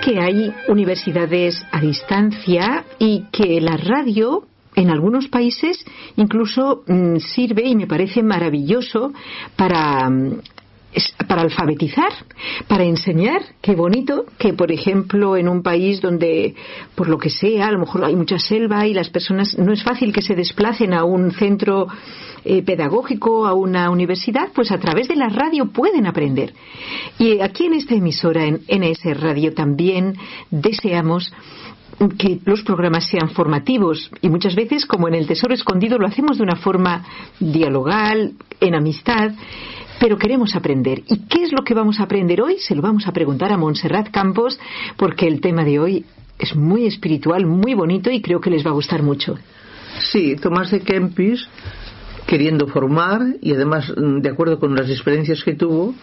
que hay universidades a distancia y que la radio en algunos países incluso sirve, y me parece maravilloso, para alfabetizar, para enseñar. Qué bonito que, por ejemplo, en un país donde, por lo que sea, a lo mejor hay mucha selva y las personas, no es fácil que se desplacen a un centro pedagógico, a una universidad, pues a través de la radio pueden aprender. Y aquí en esta emisora, en NS Radio, también deseamos que los programas sean formativos, y muchas veces, como en El Tesoro Escondido, lo hacemos de una forma dialogal, en amistad, pero queremos aprender. ¿Y qué es lo que vamos a aprender hoy? Se lo vamos a preguntar a Montserrat Campos, porque el tema de hoy es muy espiritual, muy bonito, y creo que les va a gustar mucho. Sí, Tomás de Kempis, queriendo formar, y además de acuerdo con las experiencias que tuvo,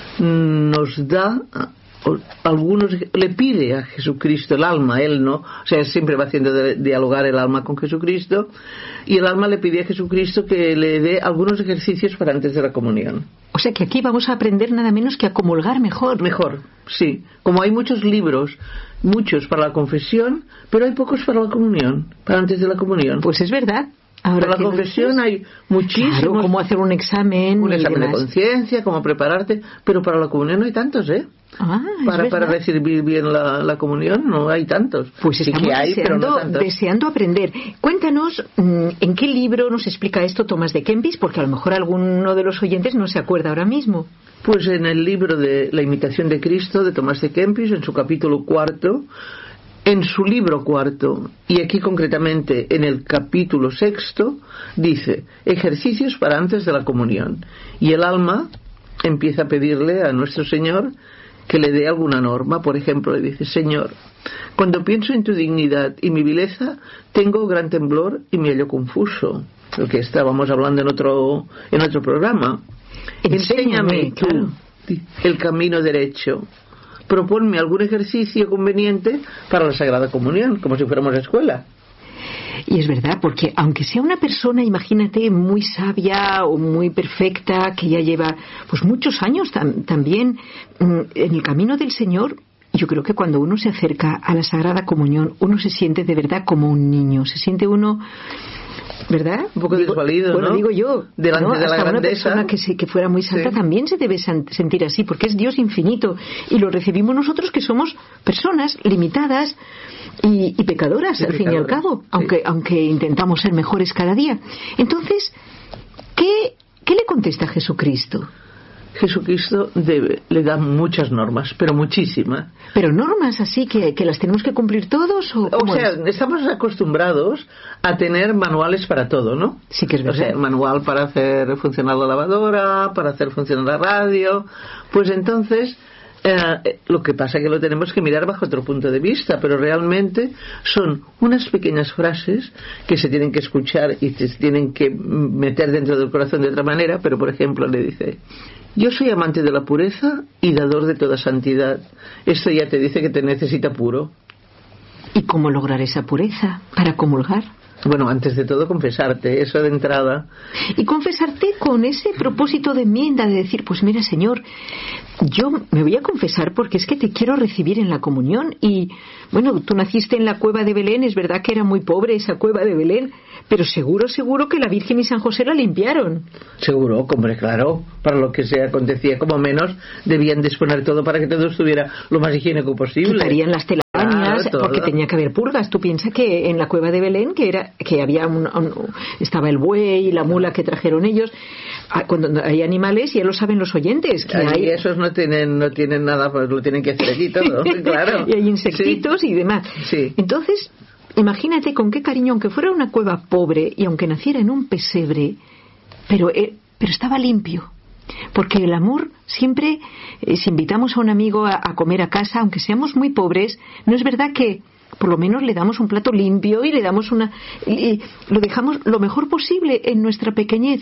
nos da algunos, le pide a Jesucristo el alma, él no, o sea, siempre va haciendo dialogar el alma con Jesucristo, y el alma le pide a Jesucristo que le dé algunos ejercicios para antes de la comunión. O sea que aquí vamos a aprender nada menos que a comulgar mejor. Mejor, sí. Como hay muchos libros, muchos para la confesión, pero hay pocos para la comunión, para antes de la comunión. Pues es verdad. Ahora para la confesión hay muchísimos. Claro, cómo hacer un examen de conciencia, cómo prepararte, pero para la comunión no hay tantos, ¿eh? Para recibir bien la comunión no hay tantos. Pues estamos sí que hay, pero no tantos. Deseando aprender. Cuéntanos en qué libro nos explica esto Tomás de Kempis, porque a lo mejor alguno de los oyentes no se acuerda ahora mismo. Pues en el libro de La imitación de Cristo de Tomás de Kempis, en su capítulo 4, en su libro 4, y aquí concretamente en el capítulo 6, dice ejercicios para antes de la comunión, y el alma empieza a pedirle a nuestro Señor que le dé alguna norma. Por ejemplo, le dice: Señor, cuando pienso en tu dignidad y mi vileza, tengo gran temblor y me hallo confuso. Lo que estábamos hablando en otro programa. Enséñame tú el camino derecho. Proponme algún ejercicio conveniente para la Sagrada Comunión, como si fuéramos a escuela. Y es verdad, porque aunque sea una persona, imagínate, muy sabia o muy perfecta, que ya lleva pues muchos años también en el camino del Señor, yo creo que cuando uno se acerca a la Sagrada Comunión, uno se siente de verdad como un niño, se siente uno, ¿verdad? Un poco desvalido, bueno, ¿no? Digo yo, delante de la grandeza. Una persona que fuera muy santa, sí, también se debe sentir así, porque es Dios infinito, y lo recibimos nosotros, que somos personas limitadas y pecadoras, al fin y al cabo, sí, aunque intentamos ser mejores cada día. Entonces, ¿qué le contesta Jesucristo? Jesucristo le da muchas normas, pero muchísimas. ¿Pero normas así que las tenemos que cumplir todos? O sea, estamos acostumbrados a tener manuales para todo, ¿no? Sí, que es verdad. O sea, manual para hacer funcionar la lavadora, para hacer funcionar la radio. Pues entonces, lo que pasa es que lo tenemos que mirar bajo otro punto de vista, pero realmente son unas pequeñas frases que se tienen que escuchar y se tienen que meter dentro del corazón de otra manera. Pero, por ejemplo, le dice: yo soy amante de la pureza y dador de toda santidad. Esto ya te dice que te necesita puro. ¿Y cómo lograr esa pureza para comulgar? Bueno, antes de todo confesarte, eso de entrada. Y confesarte con ese propósito de enmienda, de decir: pues mira, Señor, yo me voy a confesar porque es que te quiero recibir en la comunión. Y bueno, tú naciste en la cueva de Belén, es verdad que era muy pobre esa cueva de Belén, pero seguro que la Virgen y San José la limpiaron. Seguro, hombre, claro, para lo que se acontecía, como menos debían disponer todo para que todo estuviera lo más higiénico posible. Quitarían las telarañas, porque tenía que haber purgas. Tú piensas que en la cueva de Belén, que había estaba el buey y la mula que trajeron ellos. Cuando hay animales, ya lo saben los oyentes, que hay esos no tienen nada, pues lo tienen que hacer allí todo. Claro. Y hay insectitos, sí, y demás. Sí. Entonces, imagínate con qué cariño, aunque fuera una cueva pobre y aunque naciera en un pesebre, pero estaba limpio. Porque el amor siempre, si invitamos a un amigo a comer a casa, aunque seamos muy pobres, no es verdad que por lo menos le damos un plato limpio y le damos lo dejamos lo mejor posible en nuestra pequeñez.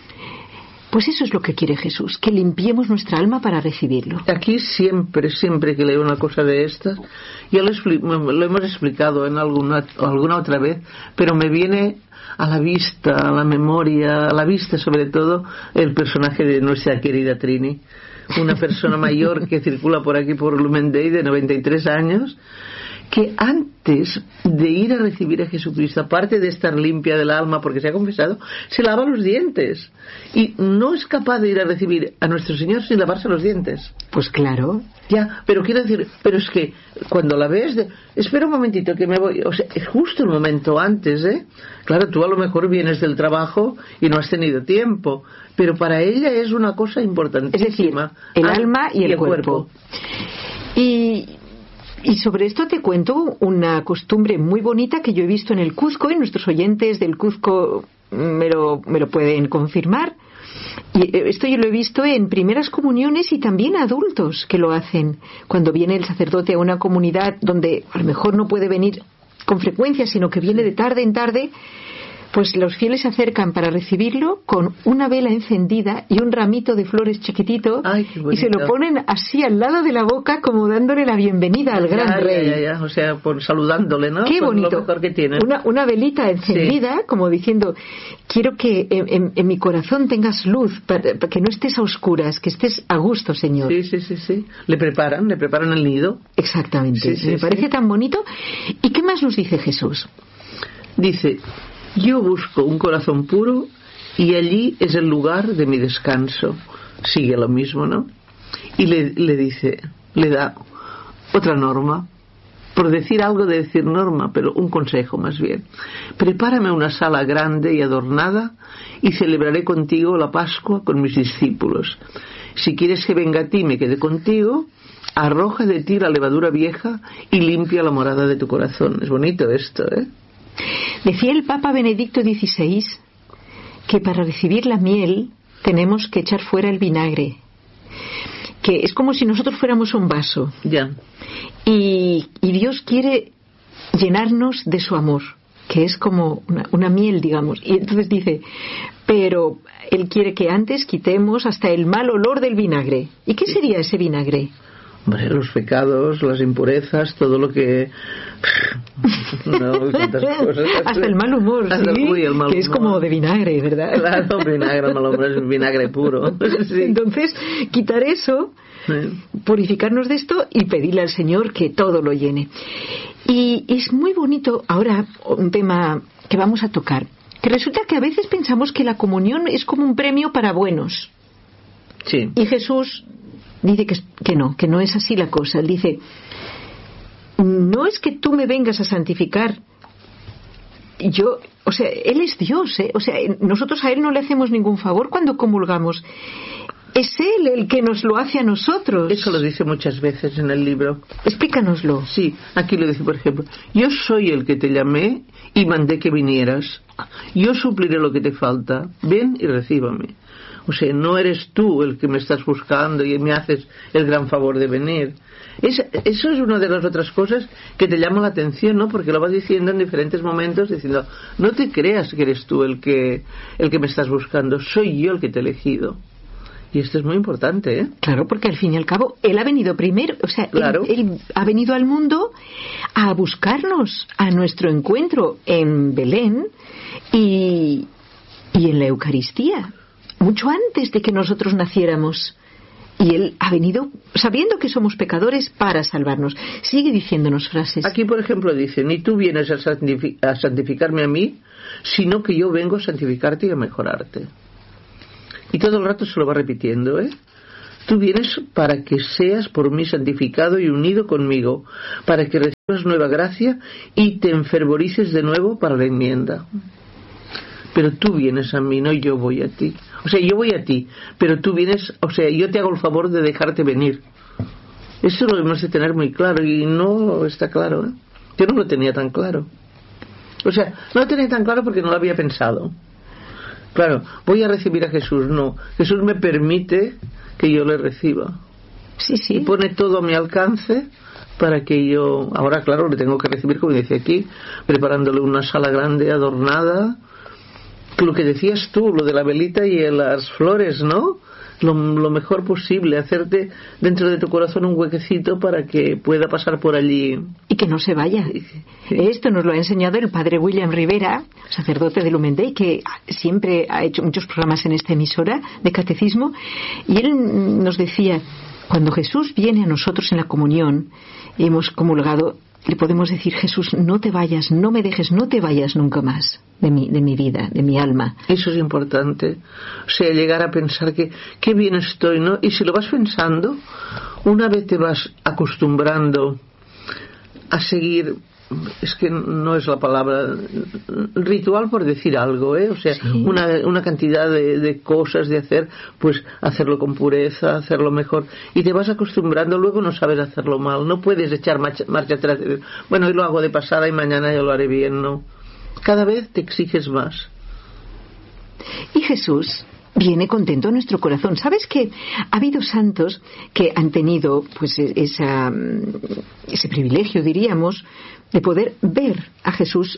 Pues eso es lo que quiere Jesús, que limpiemos nuestra alma para recibirlo. Aquí siempre que leo una cosa de estas, ya lo hemos explicado en alguna otra vez, pero me viene a la vista, a la memoria, a la vista sobre todo, el personaje de nuestra querida Trini. una persona mayor que circula por aquí por Lumen Day de 93 años, que antes de ir a recibir a Jesucristo, aparte de estar limpia del alma porque se ha confesado, se lava los dientes y no es capaz de ir a recibir a nuestro Señor sin lavarse los dientes. Pues claro. Ya, pero quiero decir, pero es que cuando la ves, espera un momentito que me voy, o sea, es justo el momento antes, Claro, tú a lo mejor vienes del trabajo y no has tenido tiempo, pero para ella es una cosa importantísima. Es decir, el alma y el cuerpo. Y sobre esto te cuento una costumbre muy bonita que yo he visto en el Cuzco, y nuestros oyentes del Cuzco me lo pueden confirmar. Y esto yo lo he visto en primeras comuniones y también adultos que lo hacen. Cuando viene el sacerdote a una comunidad donde a lo mejor no puede venir con frecuencia, sino que viene de tarde en tarde, pues los fieles se acercan para recibirlo con una vela encendida y un ramito de flores chiquitito. Ay, y se lo ponen así al lado de la boca como dándole la bienvenida al gran rey. O sea, saludándole, ¿no? Qué bonito. Lo mejor que tiene. Una velita encendida, como diciendo, quiero que en mi corazón tengas luz, para que no estés a oscuras, que estés a gusto, Señor. Sí. Le preparan el nido. Exactamente. Me parece tan bonito. ¿Y qué más nos dice Jesús? Dice: yo busco un corazón puro y allí es el lugar de mi descanso. Sigue lo mismo, ¿no? Y le da otra norma, por decir algo de decir norma, pero un consejo más bien. Prepárame una sala grande y adornada y celebraré contigo la Pascua con mis discípulos. Si quieres que venga a ti y me quede contigo, arroja de ti la levadura vieja y limpia la morada de tu corazón. Es bonito esto, Decía el Papa Benedicto XVI que para recibir la miel tenemos que echar fuera el vinagre, que es como si nosotros fuéramos un vaso. Ya. Y Dios quiere llenarnos de su amor, que es como una miel, digamos. Y entonces dice, pero Él quiere que antes quitemos hasta el mal olor del vinagre. ¿Y qué sería ese vinagre? Hombre, los pecados, las impurezas, todo lo que... No, tantas cosas. Hasta el mal humor, ¿sí? El mal que es humor. Como de vinagre, ¿verdad? Claro, vinagre, mal humor es vinagre puro. Sí. Entonces, quitar eso, purificarnos de esto y pedirle al Señor que todo lo llene. Y es muy bonito, ahora, un tema que vamos a tocar, que resulta que a veces pensamos que la comunión es como un premio para buenos. Sí. Y Jesús dice que no es así la cosa. Él dice, no es que tú me vengas a santificar, Él es Dios, o sea, nosotros a Él no le hacemos ningún favor cuando comulgamos, es Él el que nos lo hace a nosotros. Eso lo dice muchas veces en el libro. Explícanoslo. Sí, aquí lo dice, por ejemplo, yo soy el que te llamé y mandé que vinieras, yo supliré lo que te falta, ven y recíbame. O sea, no eres tú el que me estás buscando y me haces el gran favor de venir. Eso es una de las otras cosas que te llama la atención, ¿no? Porque lo vas diciendo en diferentes momentos, diciendo, no te creas que eres tú el que me estás buscando, soy yo el que te he elegido. Y esto es muy importante, Claro, porque al fin y al cabo, Él ha venido primero, o sea, claro. él ha venido al mundo a buscarnos, a nuestro encuentro en Belén y en la Eucaristía, mucho antes de que nosotros naciéramos. Y Él ha venido sabiendo que somos pecadores para salvarnos. Sigue diciéndonos frases. Aquí, por ejemplo, dice, ni tú vienes a santificarme a mí, sino que yo vengo a santificarte y a mejorarte. Y todo el rato se lo va repitiendo, Tú vienes para que seas por mí santificado y unido conmigo, para que recibas nueva gracia y te enfervorices de nuevo para la enmienda. Pero tú vienes a mí, no yo voy a ti. O sea, yo voy a ti, pero tú vienes, o sea, yo te hago el favor de dejarte venir. Eso lo debemos de tener muy claro y no está claro, Yo no lo tenía tan claro. O sea, no lo tenía tan claro porque no lo había pensado. Claro, voy a recibir a Jesús, no. Jesús me permite que yo le reciba. Sí. Y pone todo a mi alcance para que yo, ahora claro, le tengo que recibir, como dice aquí, preparándole una sala grande, adornada. Lo que decías tú, lo de la velita y las flores, ¿no? lo mejor posible, hacerte dentro de tu corazón un huequecito para que pueda pasar por allí. Y que no se vaya. Sí. Esto nos lo ha enseñado el padre William Rivera, sacerdote de Lumen Day, que siempre ha hecho muchos programas en esta emisora de catecismo, y él nos decía, cuando Jesús viene a nosotros en la comunión, y hemos comulgado, le podemos decir: Jesús, no te vayas, no me dejes, no te vayas nunca más de mi vida, de mi alma. Eso es importante. O sea, llegar a pensar que qué bien estoy, ¿no? Y si lo vas pensando, una vez te vas acostumbrando a seguir, es que no es la palabra, ritual por decir algo, o sea, sí, una cantidad de cosas de hacer, pues hacerlo con pureza, hacerlo mejor, y te vas acostumbrando, luego no sabes hacerlo mal, no puedes echar marcha atrás y decir, bueno, hoy lo hago de pasada y mañana yo lo haré bien, no. Cada vez te exiges más. Y Jesús viene contento a nuestro corazón. ¿Sabes que ha habido santos que han tenido pues ese privilegio, diríamos, de poder ver a Jesús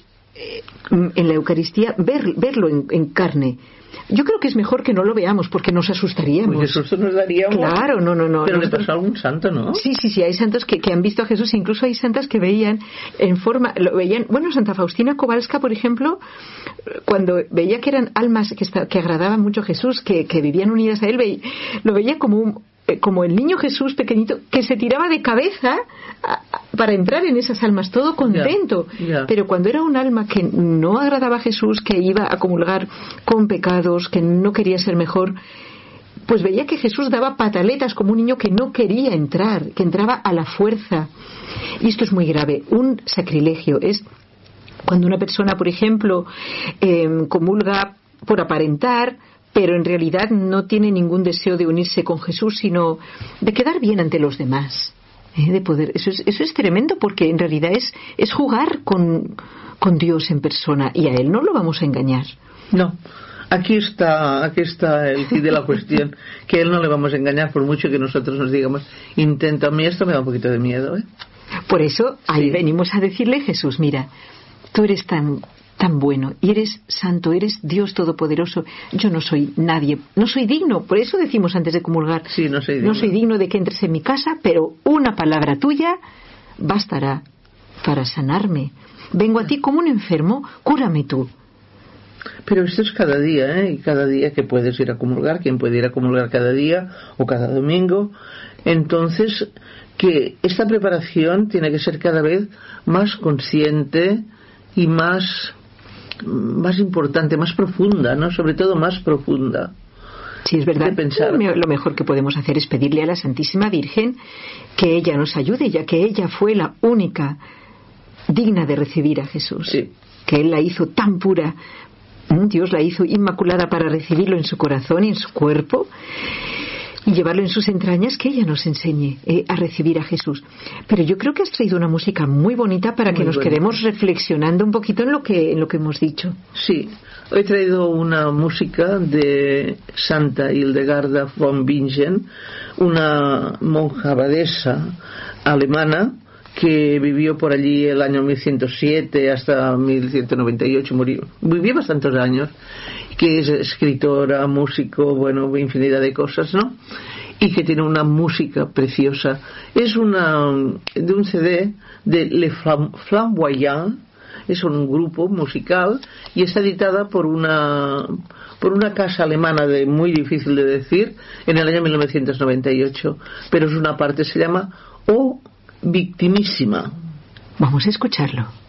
en la Eucaristía, verlo en carne? Yo creo que es mejor que no lo veamos, porque nos asustaríamos. Porque susto nos daríamos. Claro, no. Pero le pasó a algún santo, ¿no? Sí, hay santos que han visto a Jesús, incluso hay santas que veían en forma, lo veían, bueno, Santa Faustina Kowalska, por ejemplo, cuando veía que eran almas que agradaban mucho a Jesús, que vivían unidas a él, lo veía como el niño Jesús pequeñito que se tiraba de cabeza para entrar en esas almas, todo contento. Yeah. Pero cuando era un alma que no agradaba a Jesús, que iba a comulgar con pecados, que no quería ser mejor, pues veía que Jesús daba pataletas como un niño que no quería entrar, que entraba a la fuerza. Y esto es muy grave. Un sacrilegio es cuando una persona, por ejemplo, comulga por aparentar, pero en realidad no tiene ningún deseo de unirse con Jesús, sino de quedar bien ante los demás, de poder. Eso es tremendo, porque en realidad es jugar con Dios en persona, y a Él no lo vamos a engañar. No, aquí está el quid de la cuestión, que Él no le vamos a engañar por mucho que nosotros nos digamos, intenta. A mí esto me da un poquito de miedo, Por eso ahí venimos a decirle: Jesús, mira, tú eres tan bueno, y eres santo, eres Dios todopoderoso, yo no soy nadie, no soy digno, por eso decimos antes de comulgar, sí, no soy digno de que entres en mi casa, pero una palabra tuya bastará para sanarme. Vengo a ti como un enfermo, cúrame tú. Pero esto es cada día, y cada día que puedes ir a comulgar, quien puede ir a comulgar cada día o cada domingo. Entonces, que esta preparación tiene que ser cada vez más consciente y más importante, más profunda, ¿no? Sobre todo más profunda. Sí, es verdad. De pensar. Lo mejor que podemos hacer es pedirle a la Santísima Virgen que ella nos ayude, ya que ella fue la única digna de recibir a Jesús. Sí. Que Él la hizo tan pura, Dios la hizo inmaculada para recibirlo en su corazón y en su cuerpo, y llevarlo en sus entrañas, que ella nos enseñe a recibir a Jesús. Pero yo creo que has traído una música muy bonita para que nos quedemos reflexionando un poquito en lo que hemos dicho. Sí, hoy he traído una música de Santa Hildegarda von Bingen, una monja abadesa alemana que vivió por allí el año 1107 hasta 1198, vivió bastantes años, que es escritora, músico, bueno, infinidad de cosas, ¿no? Y que tiene una música preciosa. Es de un CD de Le Flamboyant, es un grupo musical, y está editada por una casa alemana muy difícil de decir, en el año 1998, pero es una parte, se llama O Victimísima. Vamos a escucharlo.